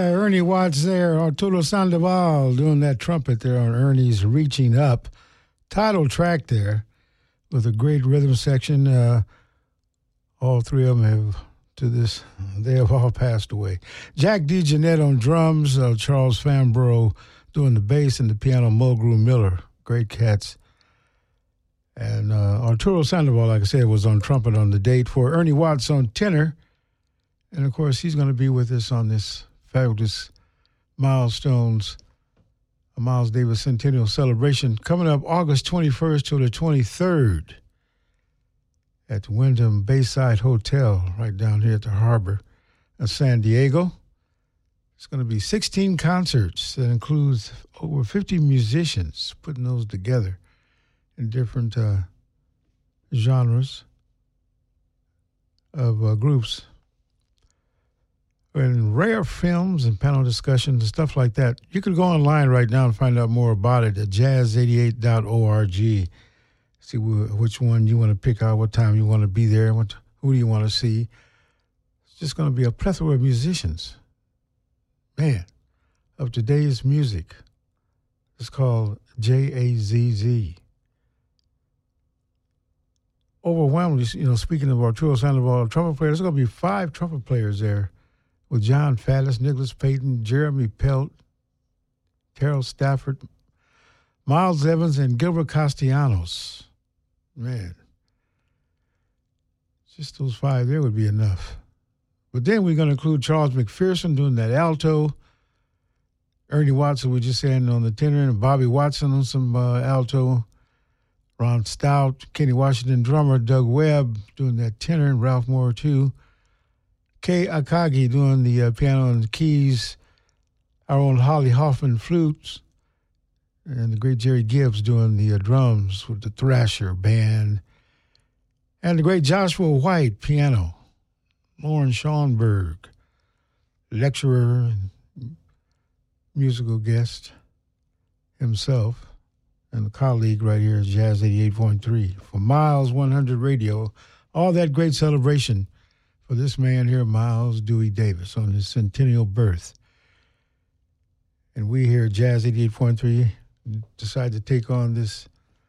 Ernie Watts there, Arturo Sandoval doing that trumpet there on Ernie's Reaching Up. Title track there with a great rhythm section. All three of them they have all passed away. Jack DeJohnette on drums, Charles Fambrough doing the bass and the piano, Mulgrew Miller, great cats. And Arturo Sandoval, like I said, was on trumpet on the date for Ernie Watts on tenor. And, of course, he's going to be with us on this fabulous Miles Davis Centennial Celebration coming up August 21st to the 23rd at the Wyndham Bayside Hotel right down here at the harbor of San Diego. It's going to be 16 concerts that includes over 50 musicians putting those together in different genres of groups. And rare films and panel discussions and stuff like that. You can go online right now and find out more about it at jazz88.org. See which one you want to pick out, what time you want to be there, who do you want to see. It's just going to be a plethora of musicians. Man, of today's music. It's called JAZZ. Overwhelmingly, speaking of Arturo Sandoval, trumpet players, there's going to be 5 trumpet players there, with John Faddis, Nicholas Payton, Jeremy Pelt, Terrell Stafford, Miles Evans, and Gilbert Castellanos. Man, just those 5 there would be enough. But then we're going to include Charles McPherson doing that alto, Ernie Watts, we just saying, on the tenor, and Bobby Watson on some alto, Ron Stout, Kenny Washington drummer, Doug Webb doing that tenor, and Ralph Moore too. Kay Akagi doing the piano and the keys, our own Holly Hoffman flutes, and the great Jerry Gibbs doing the drums with the Thrasher Band, and the great Joshua White piano, Lauren Schoenberg, lecturer and musical guest himself, and the colleague right here is Jazz 88.3 for Miles 100 Radio. All that great celebration for this man here, Miles Dewey Davis, on his centennial birth. And we here at Jazz 88.3 decided to take on this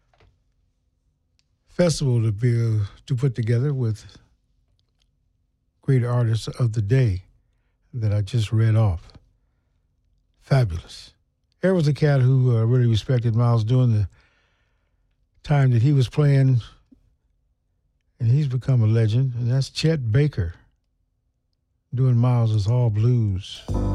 festival to put together with great artists of the day that I just read off. Fabulous. There was a cat who really respected Miles during the time that he was playing, and he's become a legend, and that's Chet Baker doing Miles's All Blues.